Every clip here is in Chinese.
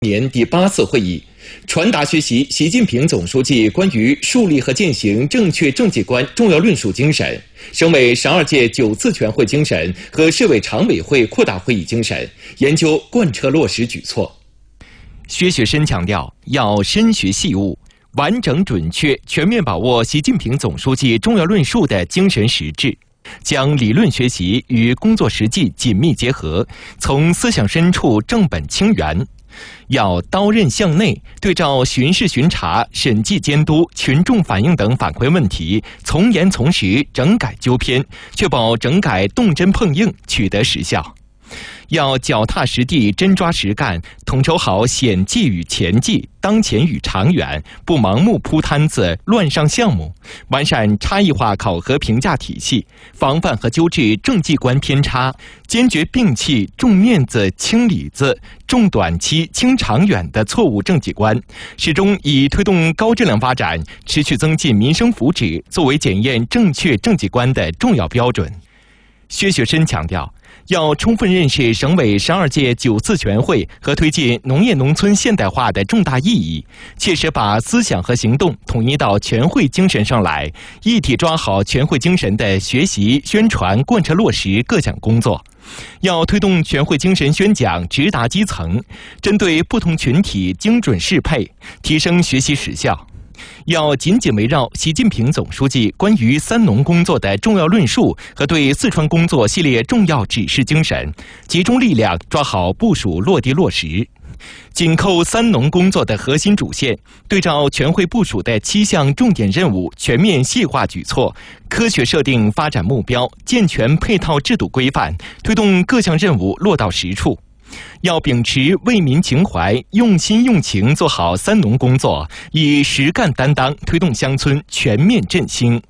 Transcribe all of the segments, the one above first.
年第8次会议，传达学习习近平总书记关于树立和践行正确政绩观重要论述精神、省委12届9次全会精神和市委常委会扩大会议精神，研究贯彻落实举措。薛学深强调，要深学细悟，完整准确全面把握习近平总书记重要论述的精神实质，将理论学习与工作实际紧密结合，从思想深处正本清源。要刀刃向内，对照巡视巡查、审计监督、群众反映等反馈问题，从严从实，整改纠偏，确保整改动真碰硬，取得实效。要脚踏实地，真抓实干，统筹好险计与前计、当前与长远，不盲目铺摊子、乱上项目，完善差异化考核评价体系，防范和纠治政绩观偏差，坚决摒弃重面子轻里子、重短期轻长远的错误政绩观，始终以推动高质量发展、持续增进民生福祉作为检验正确政绩观的重要标准。薛学深强调，要充分认识省委12届9次全会和推进农业农村现代化的重大意义，切实把思想和行动统一到全会精神上来，一体抓好全会精神的学习、宣传、贯彻落实各项工作。要推动全会精神宣讲直达基层，针对不同群体精准适配，提升学习实效。要紧紧围绕习近平总书记关于3农工作的重要论述和对四川工作系列重要指示精神，集中力量抓好部署落地落实。紧扣3农工作的核心主线，对照全会部署的7项重点任务，全面细化举措，科学设定发展目标，健全配套制度规范，推动各项任务落到实处。要秉持为民情怀，用心用情做好3农工作，以实干担当推动乡村全面振兴。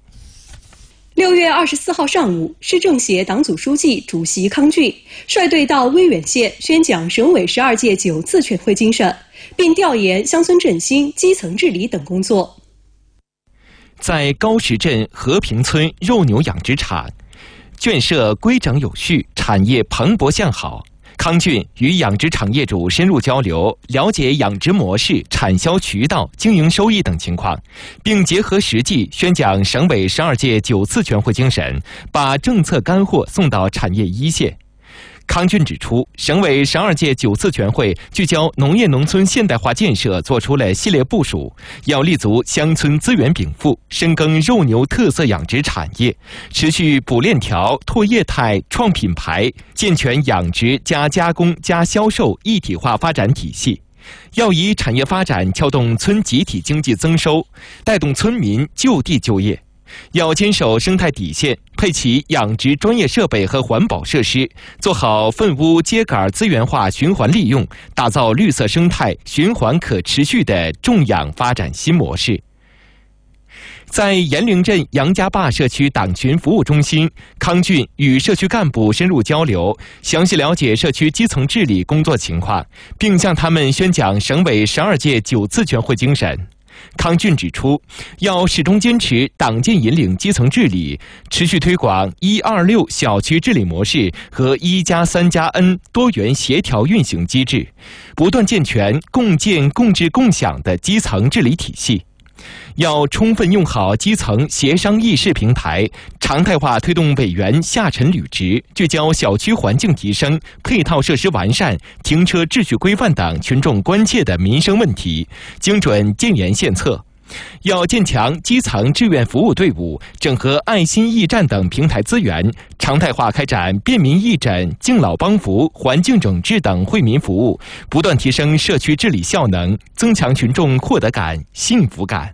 6月24号上午，市政协党组书记、主席康俊率队到威远县宣讲省委12届9次全会精神，并调研乡村振兴、基层治理等工作。 在高石镇和平村肉牛养殖场，建设规整有序，产业蓬勃向好。康俊与养殖场业主深入交流，了解养殖模式、产销渠道、经营收益等情况，并结合实际宣讲省委12届9次全会精神，把政策干货送到产业一线。康俊指出，省委12届9次全会聚焦农业农村现代化建设做出了系列部署，要立足乡村资源禀赋，深耕肉牛特色养殖产业，持续补链条、拓业态、创品牌，健全养殖加加工加销售一体化发展体系。要以产业发展撬动村集体经济增收，带动村民就地就业。要坚守生态底线，配齐养殖专业设备和环保设施，做好粪污秸秆资源化循环利用，打造绿色生态循环可持续的种养发展新模式。在延陵镇杨家坝社区党群服务中心，康俊与社区干部深入交流，详细了解社区基层治理工作情况，并向他们宣讲省委12届9次全会精神。康俊指出，要始终坚持党建引领基层治理，持续推广126小区治理模式和1+3+N多元协调运行机制，不断健全共建共治共享的基层治理体系。要充分用好基层协商议事平台，常态化推动委员下沉履职，聚焦小区环境提升、配套设施完善、停车秩序规范等群众关切的民生问题，精准建言献策。要建强基层志愿服务队伍，整合爱心驿站等平台资源，常态化开展便民义诊、敬老帮扶、环境整治等惠民服务，不断提升社区治理效能，增强群众获得感、幸福感。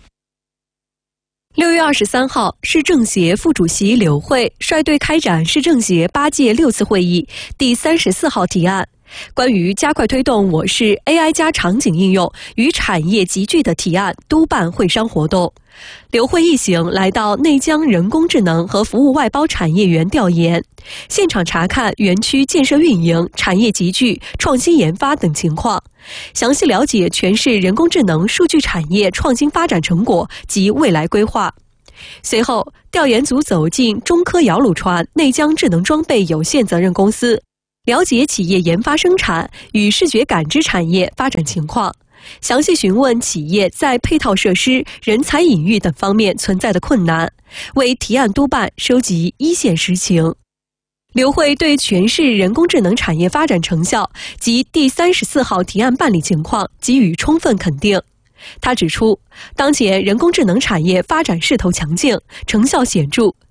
6月23号，市政协副主席柳慧率队开展市政协8届6次会议第34号提案，关于加快推动我市 AI 加场景应用与产业集聚的提案督办会商活动。刘慧一行来到内江人工智能和服务外包产业园调研，现场查看园区建设运营、产业集聚、创新研发等情况，详细了解全市人工智能数据产业创新发展成果及未来规划。随后，调研组走进中科摇橹船内江智能装备有限责任公司， 了解企业研发生产与视觉感知产业发展情况，详细询问企业在配套设施、人才引育等方面存在的困难，为提案督办收集一线实情。刘慧对全市人工智能产业发展成效及第34号提案办理情况给予充分肯定。他指出，当前人工智能产业发展势头强劲，成效显著，